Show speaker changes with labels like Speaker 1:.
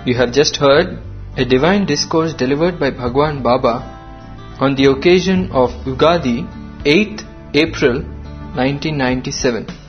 Speaker 1: You have just heard a divine discourse delivered by Bhagwan Baba on the occasion of Ugadi, 8th April 1997.